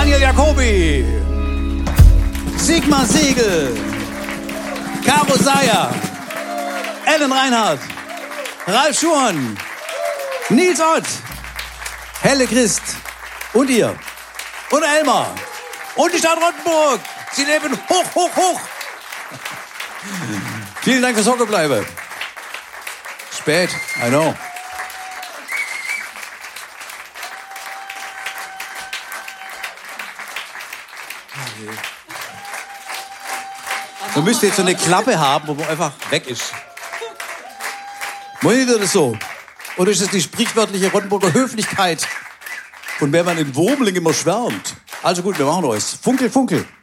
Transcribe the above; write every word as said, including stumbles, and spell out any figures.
Daniel Jacobi, Sigmar Segel, Caro Seyer, Ellen Reinhardt, Ralf Schuhn, Nils Ott, Helle Christ und ihr und Elmar und die Stadt Rottenburg. Sie leben hoch, hoch, hoch. Vielen Dank fürs Hockebleibe. Spät, I know. Man müsste jetzt so eine Klappe haben, wo man einfach weg ist. Meint ihr das so? Oder ist es die sprichwörtliche Rottenburger Höflichkeit, von der man in Wurmling immer schwärmt? Also gut, wir machen was. Funkel, funkel.